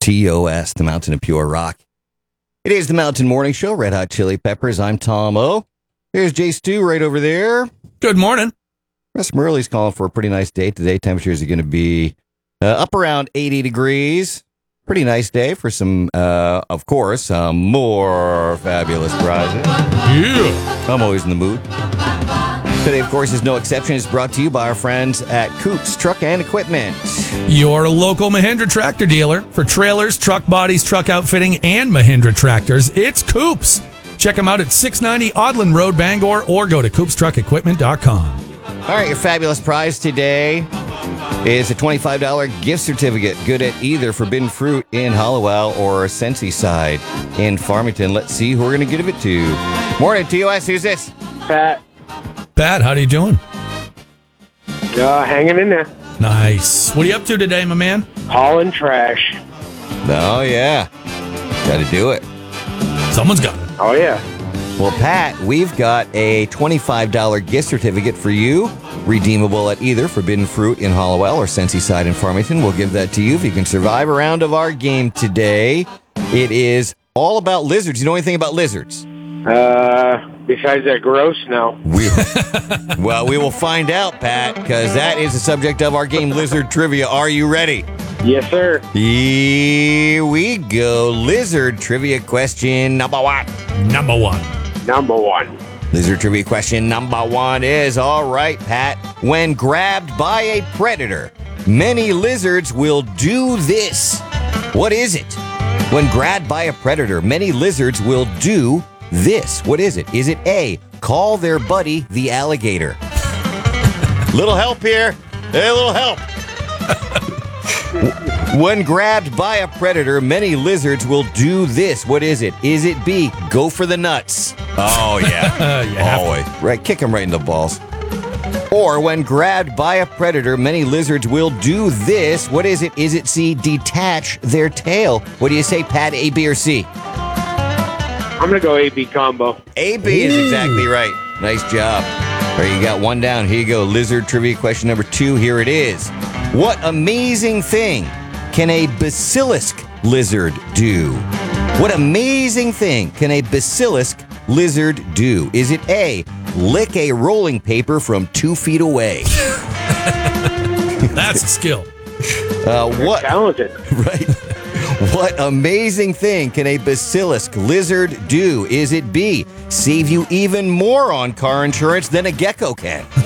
TOS, the Mountain of Pure Rock. It is the Mountain Morning Show, Red Hot Chili Peppers. I'm Tom O. Here's Jay Stu right over there. Good morning. Russ Murley's calling for a pretty nice day today. Temperatures are going to be up around 80 degrees. Pretty nice day for some, of course, some more fabulous prizes. Yeah. I'm always in the mood. Today, of course, is no exception. It's brought to you by our friends at Coops Truck and Equipment. Your local Mahindra tractor dealer for trailers, truck bodies, truck outfitting, and Mahindra tractors. It's Coops. Check them out at 690 Audland Road, Bangor, or go to coopstruckequipment.com. All right, your fabulous prize today is a $25 gift certificate, good at either Forbidden Fruit in Hollowell or Sensey in Farmington. Let's see who we're going to give it to. Morning, TOS. Who's this? Pat. Pat, how are you doing? Hanging in there. Nice. What are you up to today, my man? Hauling trash. Oh, yeah. Got to do it. Someone's got it. Oh, yeah. Well, Pat, we've got a $25 gift certificate for you, redeemable at either Forbidden Fruit in Hollowell or Sensey in Farmington. We'll give that to you if you can survive a round of our game today. It is all about lizards. You know anything about lizards? Besides that gross, no. Well, we will find out, Pat, because that is the subject of our game, Lizard Trivia. Are you ready? Yes, sir. Here we go. Lizard Trivia question number one. Number one. Lizard Trivia question number one is, all right, Pat, when grabbed by a predator, many lizards will do this. What is it? When grabbed by a predator, many lizards will do this. What is it? Is it A, call their buddy the alligator? Little help here. Hey, little help. When grabbed by a predator, many lizards will do this. What is it? Is it B, go for the nuts? Oh, yeah. Always. Right, kick them right in the balls. Or when grabbed by a predator, many lizards will do this. What is it? Is it C, detach their tail? What do you say, Pat, A, B, or C? I'm going to go A-B combo. A-B is exactly right. Nice job. All right, you got one down. Here you go. Lizard trivia question number two. Here it is. What amazing thing can a basilisk lizard do? What amazing thing can a basilisk lizard do? Is it A, lick a rolling paper from 2 feet away? That's a skill. What? Talented. Right. What amazing thing can a basilisk lizard do? Is it B, save you even more on car insurance than a gecko can?